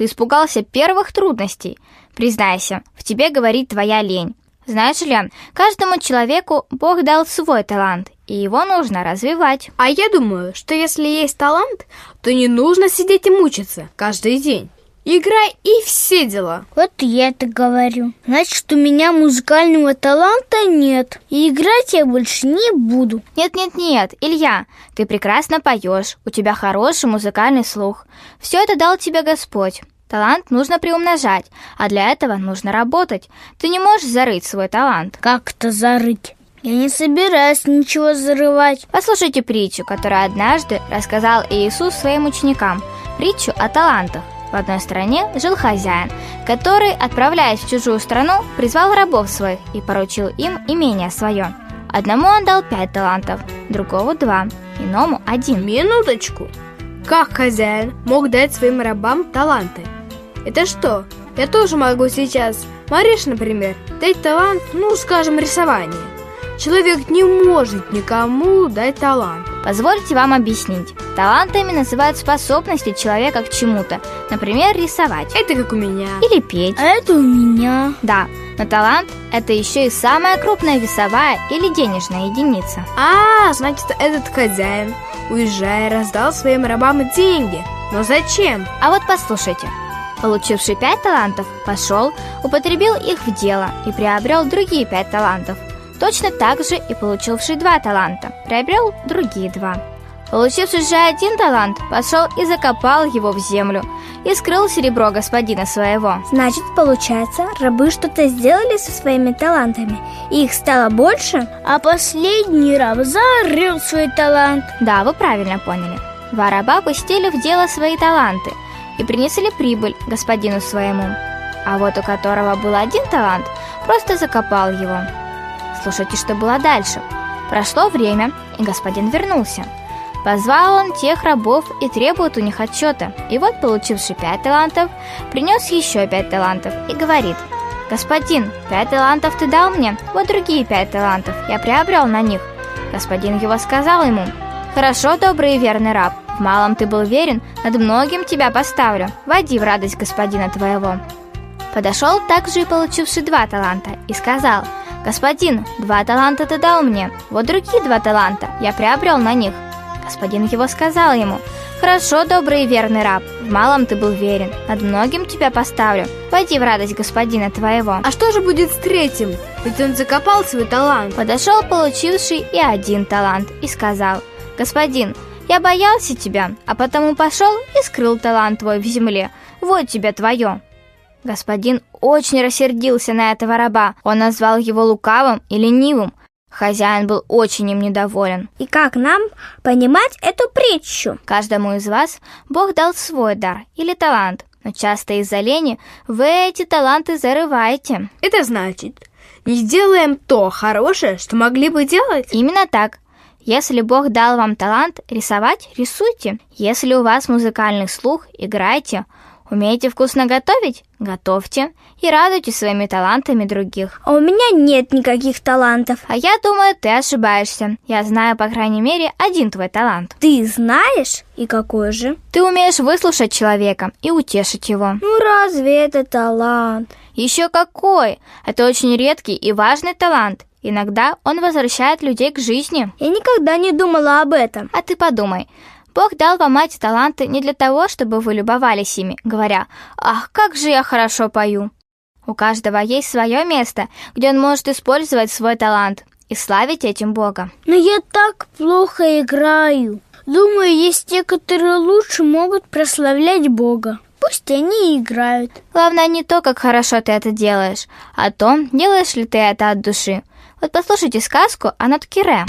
Ты испугался первых трудностей. Признайся, в тебе говорит твоя лень. Знаешь ли, каждому человеку Бог дал свой талант, и его нужно развивать. А я думаю, что если есть талант, то не нужно сидеть и мучиться каждый день. Играй и все дела. Вот я так говорю. Значит, у меня музыкального таланта нет. И играть я больше не буду. Нет, Илья, ты прекрасно поешь, у тебя хороший музыкальный слух. Все это дал тебе Господь. Талант нужно приумножать, а для этого нужно работать. Ты не можешь зарыть свой талант. Как это зарыть? Я не собираюсь ничего зарывать. Послушайте притчу, которую однажды рассказал Иисус своим ученикам. Притчу о талантах. В одной стране жил хозяин, который, отправляясь в чужую страну, призвал рабов своих и поручил им имение свое. Одному он дал 5 талантов, другому 2, иному 1. Минуточку. Как хозяин мог дать своим рабам таланты? Это что? Я тоже могу сейчас, Мариш, например, дать талант, скажем, рисование. Человек не может никому дать талант. Позвольте вам объяснить. Талантами называют способности человека к чему-то. Например, рисовать. Это как у меня. Или петь. А это у меня. Да, но талант – это еще и самая крупная весовая или денежная единица. Значит, этот хозяин, уезжая, раздал своим рабам деньги. Но зачем? А вот послушайте. Получивший 5 талантов, пошел, употребил их в дело и приобрел другие 5 талантов. Точно так же и получивший 2 таланта приобрел другие 2. Получивший же 1 талант, пошел и закопал его в землю и скрыл серебро господина своего. Значит, получается, рабы что-то сделали со своими талантами, и их стало больше, а последний раб зарыл свой талант. Да, вы правильно поняли. 2 раба пустили в дело свои таланты и принесли прибыль господину своему. А вот у которого был 1 талант, просто закопал его. Слушайте, что было дальше. Прошло время, и господин вернулся. Позвал он тех рабов и требует у них отчета. И вот, получивший 5 талантов, принес еще 5 талантов и говорит: «Господин, 5 талантов ты дал мне, вот другие 5 талантов я приобрел на них». Господин его сказал ему: «Хорошо, добрый и верный раб, в малом ты был верен, над многим тебя поставлю, войди в радость господина твоего». Подошел также и получивший 2 таланта и сказал: «Господин, 2 таланта ты дал мне, вот другие 2 таланта я приобрел на них». Господин его сказал ему: «Хорошо, добрый и верный раб, в малом ты был верен, над многим тебя поставлю, войди в радость господина твоего». А что же будет с 3-м? Ведь он закопал свой талант. Подошел получивший и 1 талант и сказал: «Господин, я боялся тебя, а потому пошел и скрыл талант твой в земле, вот тебе твое». Господин очень рассердился на этого раба, он назвал его лукавым и ленивым. Хозяин был очень им недоволен. И как нам понимать эту притчу? Каждому из вас Бог дал свой дар или талант, но часто из-за лени вы эти таланты зарываете. Это значит, не делаем то хорошее, что могли бы делать? Именно так. Если Бог дал вам талант рисовать, рисуйте. Если у вас музыкальный слух, играйте. Умеете вкусно готовить? Готовьте и радуйте своими талантами других. А у меня нет никаких талантов. А я думаю, ты ошибаешься. Я знаю, по крайней мере, 1 твой талант. Ты знаешь? И какой же? Ты умеешь выслушать человека и утешить его. Разве это талант? Еще какой! Это очень редкий и важный талант. Иногда он возвращает людей к жизни. Я никогда не думала об этом. А ты подумай. Бог дал вам эти таланты не для того, чтобы вы любовались ими, говоря: «Ах, как же я хорошо пою». У каждого есть свое место, где он может использовать свой талант и славить этим Бога. Но я так плохо играю. Думаю, есть те, которые лучше могут прославлять Бога. Пусть они играют. Главное не то, как хорошо ты это делаешь, а то, делаешь ли ты это от души. Вот послушайте сказку о Нот-Кире.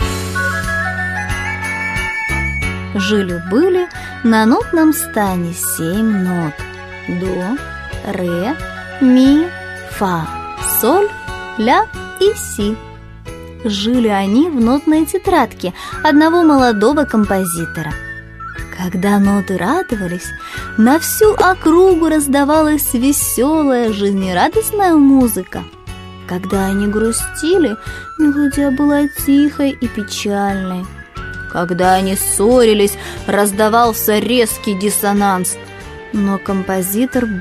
Жили-были на нотном стане 7 нот: до, ре, ми, фа, соль, ля и си. Жили они в нотной тетрадке одного молодого композитора. Когда ноты радовались, на всю округу раздавалась веселая, жизнерадостная музыка. Когда они грустили, мелодия была тихой и печальной. Когда они ссорились, раздавался резкий диссонанс. Но композитор